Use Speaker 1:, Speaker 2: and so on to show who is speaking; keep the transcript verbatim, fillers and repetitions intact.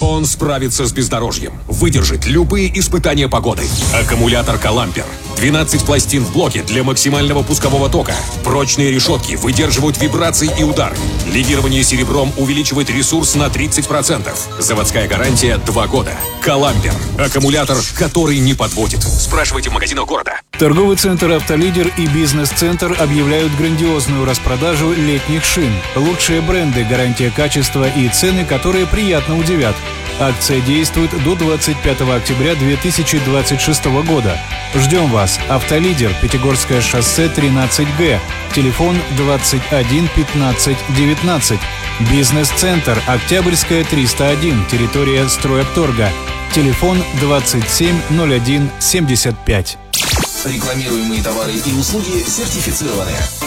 Speaker 1: Он справится с бездорожьем, выдержит любые испытания погоды. Аккумулятор «Калампер». двенадцать пластин в блоке для максимального пускового тока. Прочные решетки выдерживают вибрации и удары. Легирование серебром увеличивает ресурс на тридцать процентов. Заводская гарантия два года. «Калампер». Аккумулятор, который не подводит. Спрашивайте в магазинах города.
Speaker 2: Торговый центр «Автолидер» и бизнес-центр объявляют грандиозную распродажу летних шин. Лучшие бренды, гарантия качества и цены, которые приятно удивят. Акция действует до двадцать пятого октября две тысячи двадцать шестого года. Ждем вас. «Автолидер», Пятигорское шоссе, тринадцать Г. Телефон двадцать один пятнадцать девятнадцать. Бизнес-центр «Октябрьская», триста один. Территория «Стройторга». Телефон двадцать семь ноль один семьдесят пять.
Speaker 3: Рекламируемые товары и услуги сертифицированы.